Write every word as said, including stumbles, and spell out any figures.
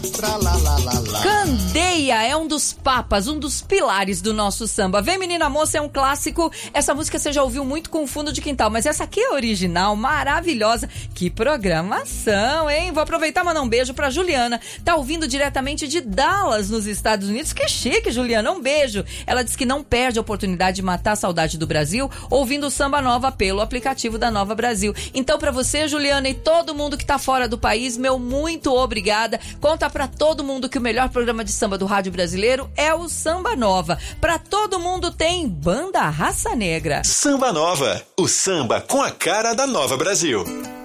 Candeia é um dos papas, um dos pilares do nosso samba. Vem Menina Moça é um clássico. Essa música você já ouviu muito com fundo de quintal, mas essa aqui é original, maravilhosa. Que programação, hein? Vou aproveitar e mandar um beijo pra Juliana. Tá ouvindo diretamente de Dallas, nos Estados Unidos. Que chique, Juliana. Um beijo. Ela diz que não perde a oportunidade de matar a saudade do Brasil ouvindo o Samba Nova pelo aplicativo da Nova Brasil. Então, pra você, Juliana, e todo mundo que tá fora do país, meu muito obrigada. Conta pra todo mundo que o melhor programa de samba do rádio brasileiro é o Samba Nova. Pra todo mundo tem Banda Raça Negra. Samba Nova, o samba com a cara da Nova Brasil.